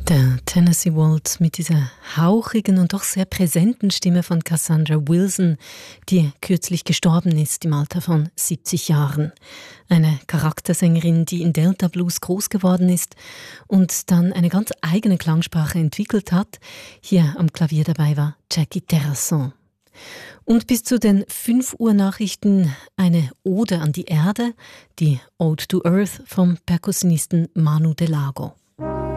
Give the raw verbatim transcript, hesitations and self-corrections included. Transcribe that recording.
Der Tennessee Waltz mit dieser hauchigen und doch sehr präsenten Stimme von Cassandra Wilson, die kürzlich gestorben ist im Alter von siebzig Jahren. Eine Charaktersängerin, die in Delta Blues groß geworden ist und dann eine ganz eigene Klangsprache entwickelt hat. Hier am Klavier dabei war Jackie Terrasson. Und bis zu den fünf Uhr Nachrichten eine Ode an die Erde, die Ode to Earth vom Perkussionisten Manu Delago.